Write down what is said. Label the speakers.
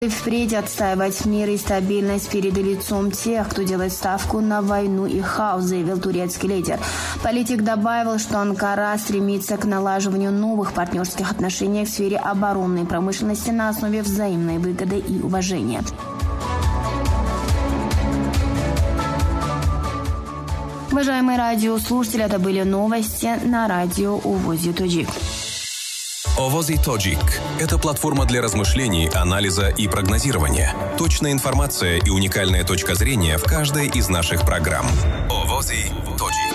Speaker 1: Впредь отстаивать мир и стабильность перед лицом тех, кто делает ставку на войну и хаос, заявил турецкий лидер. Политик добавил, что Анкара стремится к налаживанию новых партнерских отношений в сфере оборонной промышленности на основе взаимной выгоды и уважения. Уважаемые радиослушатели, это были новости на радио Овози Тоджик.
Speaker 2: Овози Тоджик – это платформа для размышлений, анализа и прогнозирования. Точная информация и уникальная точка зрения в каждой из наших программ. Овози Тоджик.